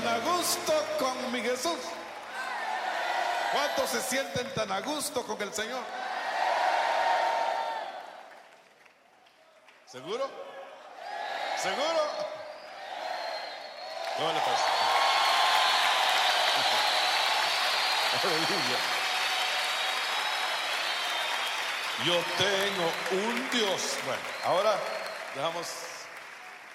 tan a gusto con mi Jesús? ¿Cuántos se sienten tan a gusto con el Señor? ¿Seguro? ¿Seguro? ¿Cómo le pasa? Aleluya. Yo tengo un Dios. Bueno, ahora dejamos